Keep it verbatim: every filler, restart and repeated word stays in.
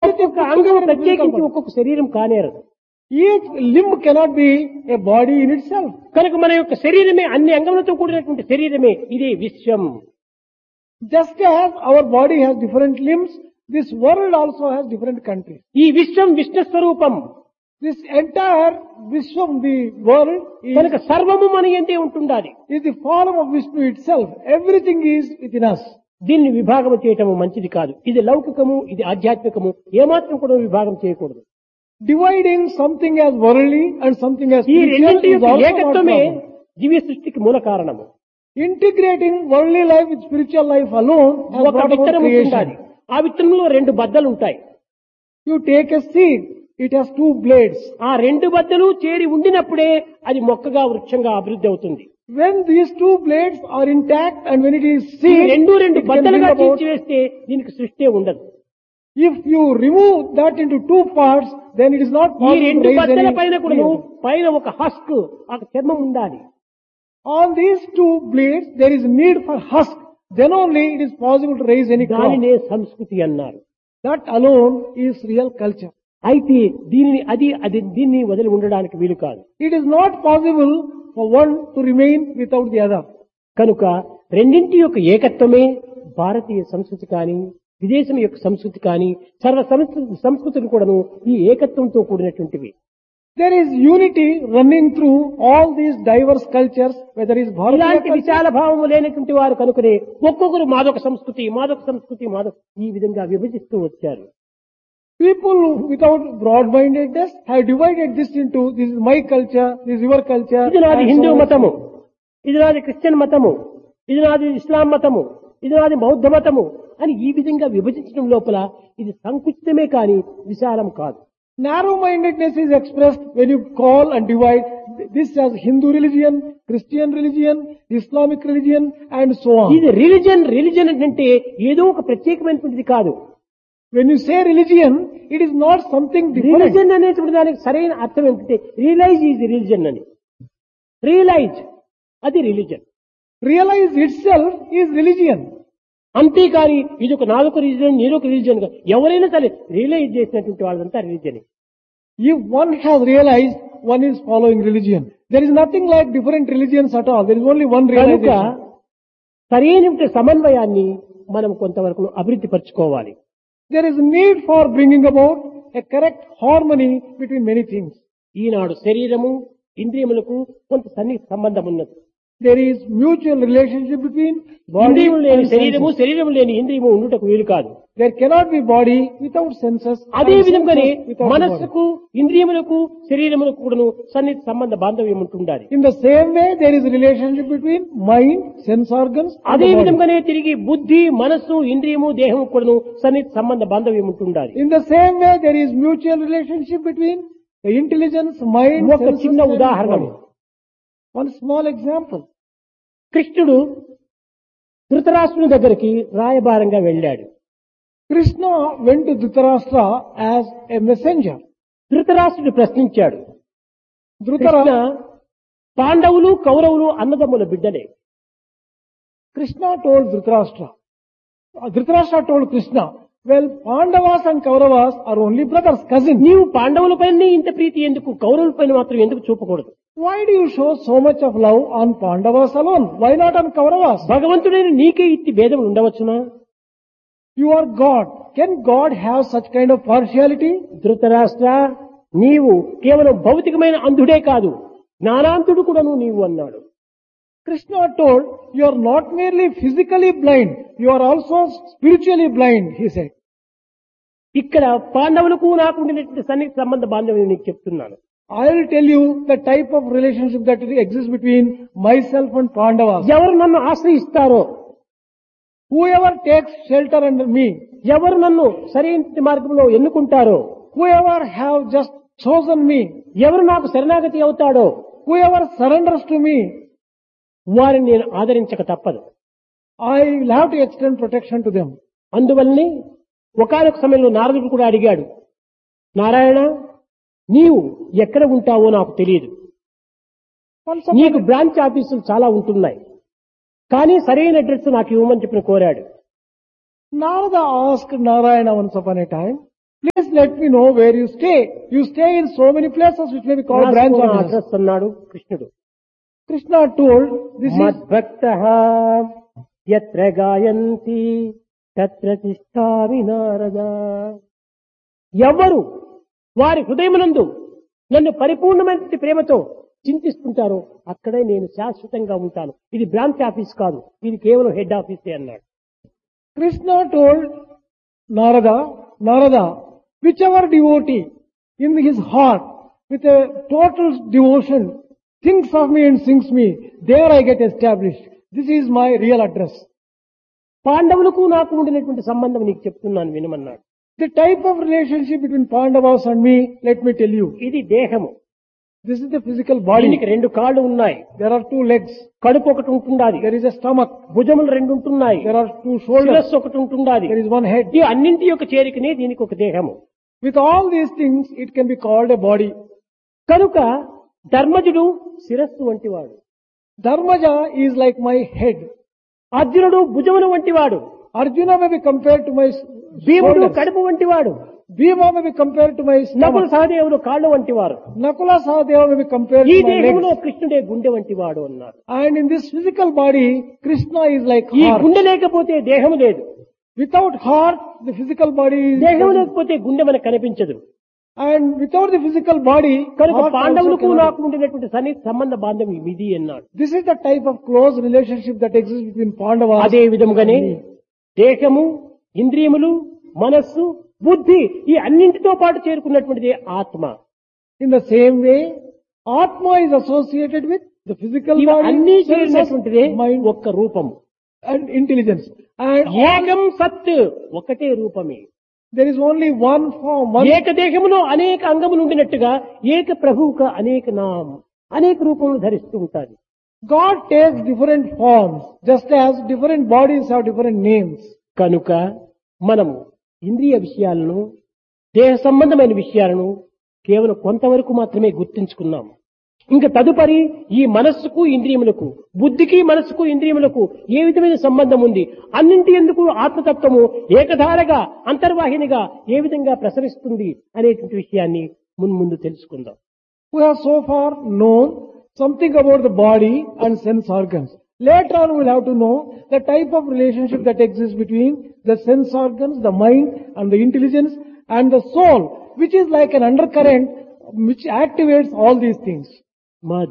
ప్రతి ఒక్క అంగం ప్రత్యేకించి ఒక్కొక్క శరీరం కానేరదు. Each limb cannot be a body in itself. కనుక మన యొక్క శరీరమే అన్ని అంగములతో కూడినటువంటి శరీరమే ఇదే విశ్వం. Just as our body has different limbs, this world also has different countries. ఈ విశ్వం విష్ణు స్వరూపం. This entire Vishwam, the world, is, కనుక సర్వము మన యందే ఉంటుండాలి. is the form of Vishnu itself. Everything is within us. దీన్ని విభాగం చేయటము మంచిది కాదు. ఇది లౌకికము, ఇది ఆధ్యాత్మికము. ఏమాత్రం కూడా విభాగం చేయకూడదు. Dividing something as worldly and something as ఈ spiritual రెండింటి is యొక్క also not ఏకత్వమే proper. దివ్య సృష్టికి మూల కారణము. Integrating worldly life with spiritual life alone has ఒక brought about విత్తనం ఉంటుండాలి. creation. ఆ విత్తనంలో రెండు బద్దలు ఉంటాయి. You take a seed, it has two blades. ఆ రెండు బద్దలు చేరి ఉండినప్పుడే అది మొక్కగా వృక్షంగా అభివృద్ధి అవుతుంది. When these two blades are intact and when it is ఈ seed, రెండు రెండు it can బద్దలుగా bring about, చీల్చివేస్తే దీనికి సృష్టి ఉండదు. if you remove that into two parts, then it is not ఈ possible to రెండు raise బద్దల any పైన కూడా tree. పైన ఒక హస్క్, ఒక చర్మం ఉండాలి. On these two blades, there is need for husk. Then only it is possible to raise any crop. దానినే సంస్కృతి అన్నారు. That alone is real culture. అయితే దీనిని అది అది దీన్ని వదిలి ఉండడానికి వీలు కాదు. It is not possible for one to remain without the other. కనుక రెండింటి యొక్క ఏకత్వమే భారతీయ సంస్కృతి కానీ విదేశం యొక్క సంస్కృతి కానీ సర్వ సంస్కృతి సంస్కృతులు కూడాను ఈ ఏకత్వంతో కూడినటువంటివి. There is unity running through all these diverse cultures, whether it is Bharatiya ఇలాంటి culture. విశాల భావము లేనటువంటి వారు కనుకనే ఒక్కొక్కరు మాదొక సంస్కృతి మాదొక సంస్కృతి మాదొక ఈ విధంగా విభజిస్తూ వచ్చారు. People without broad-mindedness have divided this into, this is my culture, this is your culture. ఇది నాది and హిందూ so on. మతము, ఇది నాది క్రిస్టియన్ మతము, ఇది నాది ఇస్లాం మతము, ఇది నాది బౌద్ధ మతము అని ఈ విధంగా విభజించడం లోపల ఇది సంకుచితమే కానీ విశాలం కాదు. Narrow-mindedness is expressed when you call and divide this as Hindu religion, Christian religion, Islamic religion, and so on. ఇది రిలిజన్ రిలిజన్ అంటే ఏదో ఒక ప్రత్యేకమైనటువంటిది కాదు. When you say religion, it is not something different. Religion అనేటువంటి దానికి సరైన అర్థం ఏంటంటే రియలైజ్ ఈజ్ రిలిజన్ అని. రియలైజ్ అది religion. Realize itself is religion. అంతేకాని ఇది ఒక నాదొక రిలిజన్ నీరొక రిలిజన్ గా ఎవరైనా సరే రియలైజ్ చేసినటువంటి వాళ్ళంతా religion. If one has realized, one is following religion. There is nothing like different religions at all. There is only one కనుక realization. సరైన సమన్వయాన్ని మనం కొంతవరకు అభివృద్ధి పరచుకోవాలి. There is need for bringing about a correct harmony between many things. ఈనాడు శరీరము ఇంద్రియములకు కొంత సన్నిహిత సంబంధం ఉన్నది. There is mutual relationship between body ఇంద్రియము లేని and శరీరము senses. శరీరం లేని ఇంద్రియము ఉండుటకు వీలు కాదు. There cannot be body without senses. అదే and విధంగానే senses without body. మనస్సుకు ఇంద్రియములకు శరీరములకు కూడాను సన్నిహిత సంబంధ బాంధవ్యం ఉంటుండాలి. In the same way, there is a relationship between mind, sense organs, and అదే the body. విధంగానే తిరిగి బుద్ధి మనస్సు ఇంద్రియము దేహము కూడాను సన్నిహిత సంబంధ బాంధవ్యం ఉంటుండాలి. In the same way, there is mutual relationship between the intelligence, mind, ఒక senses, చిన్న and ఉదాహరణము. body. One small example. కృష్ణుడు ధృతరాష్ట్రుని దగ్గరికి రాయబారంగా వెళ్ళాడు. Krishna went to Dhritarashtra as a messenger. ధృతరాష్ట్రుడు ప్రశ్నించాడు, కృష్ణ Dhritarashtra, పాండవులు కౌరవులు అన్నదమ్ముల బిడ్డలే. Krishna told Dhritarashtra. Uh, Dhritarashtra told Krishna, well, Pandavas and Kauravas are only brothers, cousins. నీవు పాండవుల పైన ఇంత ప్రీతి ఎందుకు కౌరవుల పైన మాత్రం ఎందుకు చూపకూడదు? Why do you show so much of love on Pandavas alone? Why not on Kauravas? భగవంతుడైన నీకే ఇట్టి భేదం ఉండవచ్చునా? You are God. Can God have such kind of partiality? Dhritarashtra, నీవు కేవలం భౌతికమైన అంధుడే కాదు జ్ఞానాంధుడు కూడాను నీవు అన్నాడు. Krishna told, you are not merely physically blind, you are also spiritually blind, he said. ఇక్కడ పాండవులకు నాకు ఉండినటువంటి సన్నిహిత సంబంధ బాంధవ్యం నీకు చెప్తున్నాను. I will tell you the type of relationship that exists between myself and Pandavas. ఎవరు నన్ను ఆశ్రయిస్తారో, Whoever takes shelter under me, ఎవరు నన్ను సరైన మార్గంలో ఎన్నుకుంటారో, whoever have just chosen me, ఎవరు నాకు శరణాగతి అవుతాడో whoever surrenders to me, వారిని నేను ఆదరించక తప్పదు. I will have to extend protection to them. అందువల్లనే ఒకానొక సమయంలో నారదుడు కూడా అడిగాడు, నారాయణ నీవు ఎక్కడ ఉంటావో నాకు తెలియదు. Once upon నీకు బ్రాంచ్ ఆఫీసులు చాలా ఉంటున్నాయి, కానీ సరైన అడ్రస్ నాకు ఇవ్వమని చెప్పిన కోరాడు. Narada asked Narayana once upon a time, Please let me know where you stay. You stay in so many places which may be called branch రాసుకో నా offices. అడ్రస్ అన్నాడు కృష్ణుడు. Krishna told, this is, మద్భక్తః యత్ర గాయంతి తత్ర తిష్ఠామి నారద. ఎవరు వారి హృదయమునందు నన్ను పరిపూర్ణమైన ప్రేమతో చింతిస్తుంటారో అక్కడే నేను శాశ్వతంగా ఉంటాను. ఇది బ్రాంచ్ ఆఫీస్ కాదు, ఇది కేవలం హెడ్ ఆఫీసే అన్నాడు. Krishna told Narada, Narada, whichever devotee in his heart with a total devotion thinks of me and sings me, there I get established. This is my real address. పాండవులకు నాకు ఉండినటువంటి సంబంధం నీకు చెప్తున్నాను వినమన్నాడు. The type of relationship between Pandavas and me, let me tell you. ఇది దేహము. This is the physical దీనికి body. రెండు కాళ్ళు ఉన్నాయి, There are two legs. కడుపు ఒకటి ఉంటుండాలి, There is a stomach. భుజములు రెండు ఉంటున్నాయి, There are two shoulders. శిరస్సు ఒకటి ఉంటుండాలి. There is one head. ఈ అన్నింటి యొక్క చేరికనే దీనికి ఒక దేహము. With all these things, it can be called a body. కనుక ధర్మజుడు శిరస్సు వంటివాడు, Dharmaja is like my head. అర్జునుడు భుజమును వంటివాడు, Arjuna may be compared to my s- భీముడు shoulders. కడుపు వంటివాడు, Bhima may be compared to my Nakula stomach. సహదేవుడు కాళ్ళు వంటివారు. Nakula Sahadeva may be compared ఈ to my దేహంలో legs. కృష్ణుడే గుండె వంటివాడు అన్నారు. And in this physical body, Krishna is like ఈ heart. గుండె లేకపోతే దేహం లేదు, Without heart, the physical body దేహం is... లేకపోతే గుండె మనకు కనిపించదు. And without the physical body, కనుక heart also పాండవులకు cannot- నాకు ఉండినటువంటి సన్నిహిత సంబంధ బాంధవ్యం ఇది అన్నాడు. This is the type of close relationship that exists between Pandavas. అదే విధముగానే దేహము, ఇంద్రియములు, మనస్సు, బుద్ధి ఈ అన్నింటితో పాటు చేరుకున్నటువంటిది ఆత్మ. In the same way, Atma is associated with the physical ఇవి అన్ని body, senses, చేరినటువంటిదే mind, ఒక్క రూపము. and intelligence. And all- ఏకం సత్, ఒకటే రూపమే. there is only one form, one ఏక దేహములో అనేక అంగములు ఉండినట్టుగా ఏక ప్రభువుక అనేక నామ అనేక రూపములు ధరిస్తూ ఉంటాది. God takes different forms, just as different bodies have different names. కనుక మనము ఇంద్రియ విషయాలను, దేహ సంబంధమైన విషయాలను కేవలం కొంతవరకు మాత్రమే గుర్తించుకున్నాం. ఇంకా తదుపరి ఈ మనస్సుకు ఇంద్రియములకు, బుద్ధికి మనస్సుకు ఇంద్రియములకు ఏ విధమైన సంబంధం ఉంది, అన్నింటి ఎందుకు ఆత్మతత్వము ఏకధారగా అంతర్వాహినిగా ఏ విధంగా ప్రసరిస్తుంది అనేటువంటి విషయాన్ని మున్ముందు తెలుసుకుందాం. We have so far known something about the body and sense organs. Later on we'll have to know the type of relationship that exists between the sense organs, the mind and the intelligence and the soul, which is like an undercurrent which activates all these things. మా